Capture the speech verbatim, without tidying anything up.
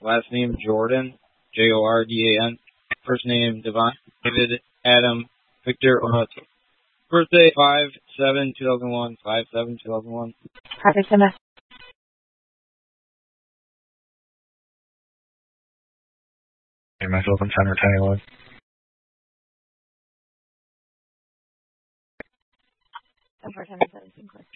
last name Jordan, J O R D A N, first name Devon, David, Adam, Victor, Orato. Birthday five seven two thousand one, five seven two thousand one. Perfect. And that's Name myself in ten or ten eleven. ten for ten seventeen.